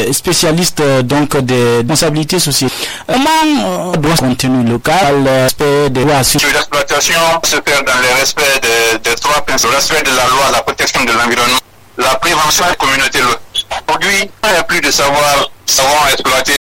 spécialiste donc des responsabilités sociales. Comment doit ce contenu local, respect des lois? L'exploitation se fait dans le respect des trois principes, le respect de la loi, la protection de l'environnement, la prévention de la communauté locale. Aujourd'hui, il n'y a plus de savoir exploiter